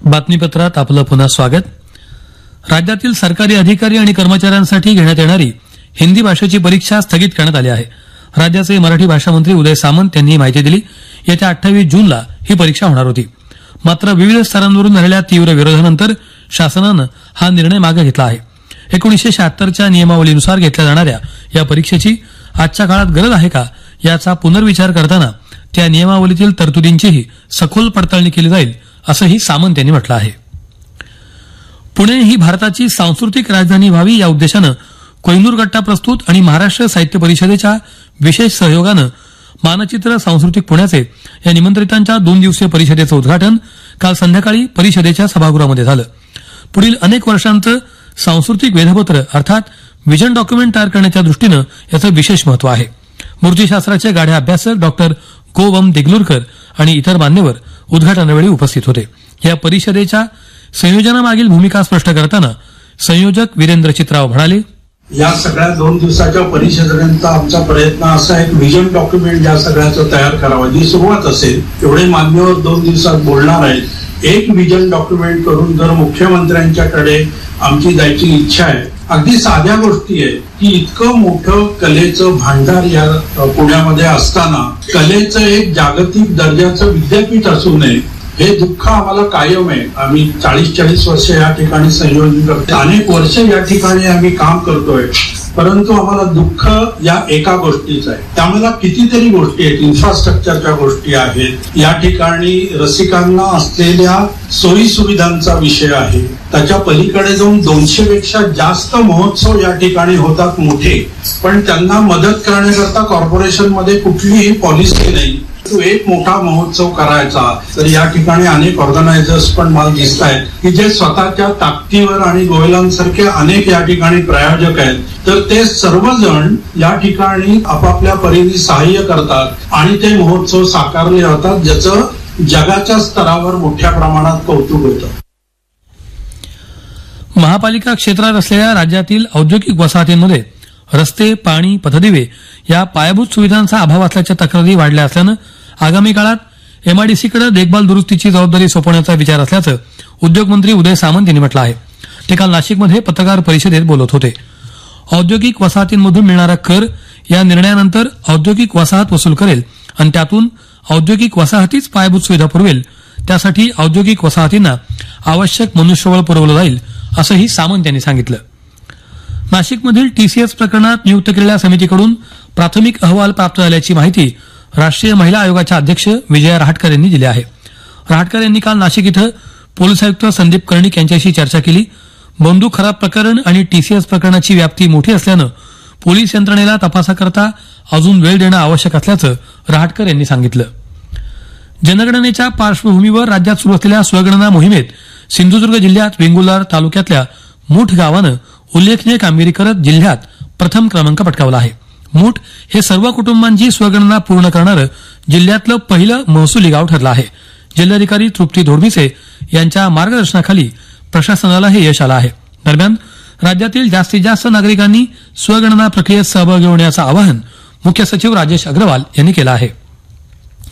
बातमीपत्रात आपलं पुन्हा स्वागत. राज्यातील सरकारी अधिकारी आणि कर्मचाऱ्यांसाठी घेण्यात येणारी हिंदी भाषेची परीक्षा स्थगित करण्यात आली आहे. राज्याचे मराठी भाषा मंत्री उदय सामंत यांनी ही माहिती दिली. येत्या 28 जूनला ही परीक्षा होणार होती. मात्र विविध स्तरांवरून झालेल्या तीव्र विरोधानंतर शासनानं हा निर्णय मागे घेतला आहे. 1976च्या नियमावलीनुसार घेतल्या जाणाऱ्या या परीक्षेची आजच्या काळात गरज आहे का याचा पुनर्विचार करताना त्या नियमावलीतील तरतुदींचीही सखोल पडताळणी केली जाईल असंही सामंत यांनी म्हटलं आहे. पुणे ही भारताची सांस्कृतिक राजधानी व्हावी या उद्देशानं कोहिनूर गट्टा प्रस्तुत आणि महाराष्ट्र साहित्य परिषदेच्या विशेष सहयोगानं मानचित्र सांस्कृतिक पुण्याचे या निमंत्रितांच्या 2 दिवसीय परिषदेचं उद्घाटन काल संध्याकाळी परिषदेच्या सभागृहामध्ये झालं. पुढील अनेक वर्षांचं सांस्कृतिक वेधपत्र अर्थात व्हिजन डॉक्युमेंट तयार करण्याच्या दृष्टीनं याचं विशेष महत्व आहे. मूर्तीशास्त्राचे गाढे अभ्यासक डॉक्टर गो वम देगलूरकर आणि इतर मान्यवर उद्घाटनावेळी उपस्थित होते. या परिषदेच्या संयोजनामागील भूमिका स्पष्ट करताना संयोजक वीरेंद्र चित्राव म्हणाले, या सगळ्या 2 दिवसाच्या परिषदेनंतर आमचा प्रयत्न असा आहे की व्हिजन डॉक्युमेंट या सगळ्याचं तयार करावं. जी सुरुवात असेल एवढे मान्यवर 2 दिवसात बोलणार आहेत. एक व्हिजन डॉक्युमेंट करून जर मुख्यमंत्र्यांच्याकडे आमची जायची इच्छा आहे. अगदी साध्या गोष्टी आहे की इतकं मोठं कलेचं भांडार या पुण्यामध्ये असताना कलेचं एक जागतिक दर्जाचं विद्यापीठ असू नये हे दुःख आम्हाला कायम आहे. आम्ही 40 वर्ष या ठिकाणी संयोजन करतो. अनेक वर्ष या ठिकाणी आम्ही काम करतोय. परंतु आम्हाला दुःख या एका गोष्टीचं आहे. त्यामुळे कितीतरी गोष्टी आहेत. इन्फ्रास्ट्रक्चरच्या गोष्टी आहेत. या ठिकाणी रसिकांना असलेल्या सोयी सुविधांचा विषय आहे. त्याच्या पलीकडे जाऊन 200 पेक्षा जास्त महोत्सव या ठिकाणी होतात मोठे, पण त्यांना मदत करण्याकरता कॉर्पोरेशनमध्ये कुठलीही पॉलिसी नाही. तो एक मोठा महोत्सव करायचा तर या ठिकाणी अनेक ऑर्गनायझर्स पण मला दिसत आहेत की जे स्वतःच्या ताकदीवर आणि गोयलांसारखे अनेक या ठिकाणी प्रायोजक आहेत. तर ते सर्वजण या ठिकाणी आपापल्या परीने सहाय्य करतात आणि ते महोत्सव साकारले जातात, ज्याचं जगाच्या स्तरावर मोठ्या प्रमाणात कौतुक होतं. महापालिका क्षेत्रात असलेल्या राज्यातील औद्योगिक वसाहतींमध्ये रस्ते, पाणी, पथदिवे या पायाभूत सुविधांचा अभाव असल्याच्या तक्रारी वाढल्या असल्यानं आगामी काळात एमआयडीसीकडे देखभाल दुरुस्तीची जबाबदारी सोपवण्याचा विचार असल्याचं उद्योगमंत्री उदय सामंत यांनी म्हटलं आहे. ते काल नाशिकमध्ये पत्रकार परिषदेत बोलत होते. औद्योगिक वसाहतींमधून मिळणारा कर या निर्णयानंतर औद्योगिक वसाहत वसूल करेल आणि त्यातून औद्योगिक वसाहतीच पायाभूत सुविधा पुरवेल. त्यासाठी औद्योगिक वसाहतींना आवश्यक मनुष्यबळ पुरवलं जाईल असंही सामंत यांनी सांगितलं. नाशिकमधील टीसीएस प्रकरणात नियुक्त केलेल्या समितीकडून प्राथमिक अहवाल प्राप्त झाल्याची माहिती राष्ट्रीय महिला आयोगाच्या अध्यक्ष विजया रहाटकर यांनी दिली आहे. रहाटकर यांनी काल नाशिक इथं पोलीस आयुक्त संदीप कर्णिक यांच्याशी चर्चा केली. बंदूक खराब प्रकरण आणि टीसीएस प्रकरणाची व्याप्ती मोठी असल्यानं पोलीस यंत्रणेला तपासाकरता अजून वेळ देणं आवश्यक असल्याचं रहाटकर यांनी सांगितलं. जनगणनेच्या पार्श्वभूमीवर राज्यात सुरू असलेल्या स्वगणना मोहिमेत सिंधुदुर्ग जिल्ह्यात वेंगुर्ला तालुक्यातल्या मूठ गावानं उल्लेखनीय कामगिरी करत जिल्ह्यात प्रथम क्रमांक पटकावला आहे. मूठ हे सर्व कुटुंबांची स्वगणना पूर्ण करणारं जिल्ह्यातलं पहिलं महसुली गाव ठरलं आहे. जिल्हाधिकारी तृप्ती धोडमिसे यांच्या मार्गदर्शनाखाली प्रशासनाला हे यश आलं आहे. दरम्यान राज्यातील जास्तीत जास्त नागरिकांनी स्वगणना प्रक्रियेत सहभागी होण्याचं आवाहन मुख्य सचिव राजेश अग्रवाल यांनी केलं आहे.